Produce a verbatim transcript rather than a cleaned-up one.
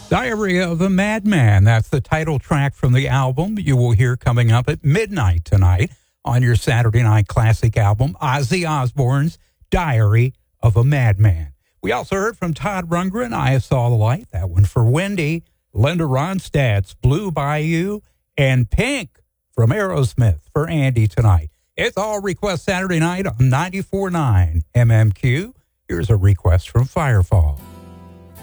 Diary of a Madman. That's the title track from the album you will hear coming up at midnight tonight on your Saturday Night Classic album, Ozzy Osbourne's Diary of a Madman. We also heard from Todd Rundgren, I Saw the Light. That one for Wendy. Linda Ronstadt's Blue Bayou. And Pink from Aerosmith for Andy tonight. It's All Request Saturday night on ninety-four point nine M M Q. Here's a request from Firefall.